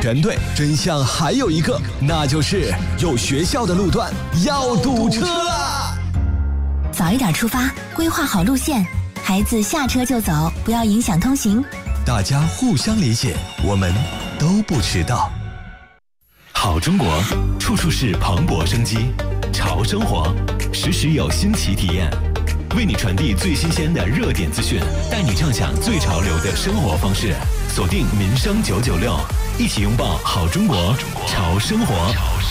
全对，真相还有一个，那就是有学校的路段要堵车啦。 早一点出发，规划好路线，孩子下车就走，不要影响通行。 大家互相理解，我们都不迟到。 好中国，处处是蓬勃生机，潮生活，时时有新奇体验，为你传递最新鲜的热点资讯，带你畅享最潮流的生活方式。锁定民生996，一起拥抱好中国，潮生活。